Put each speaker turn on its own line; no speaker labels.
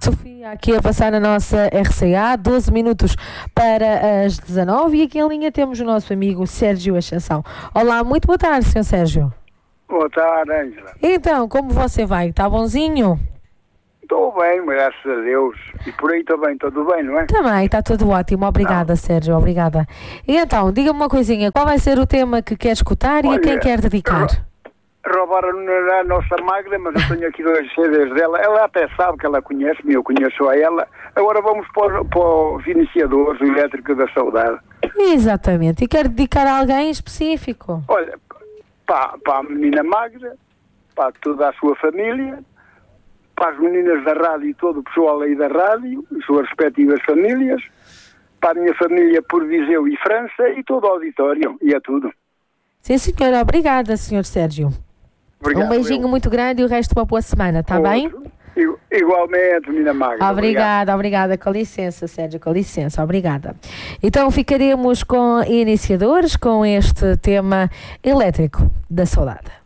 Sofia, aqui a passar na nossa RCA, 12 minutos para as 19, e aqui em linha temos o nosso amigo Sérgio Ascensão. Olá, muito boa tarde, Sr. Sérgio.
Boa tarde, Ângela.
Então, como você vai? Está bonzinho?
Estou bem, graças a Deus. E por aí também, tudo bem, não é?
Também, está tudo ótimo. Obrigada, Sérgio, obrigada. E então, diga-me uma coisinha, qual vai ser o tema que quer escutar e a quem quer dedicar?
Roubaram a nossa Magda, mas eu tenho aqui 2 CDs dela. Ela até sabe que ela conhece-me, eu conheço a ela. Agora vamos para os iniciadores, o Elétrico da Saudade.
Exatamente. E quer dedicar a alguém específico?
Olha, para a menina Magda, para toda a sua família, para as meninas da rádio e todo o pessoal aí da rádio, as suas respectivas famílias, para a minha família por Viseu e França e todo o auditório, e é tudo.
Sim, senhora. Obrigada, Sr. Sérgio.
Obrigado,
um beijinho muito grande e o resto uma boa semana, está bem?
Igualmente, menina Magda.
Obrigada. Com licença, Sérgio, com licença. Obrigada. Então ficaremos com iniciadores com este tema Elétrico da Saudade.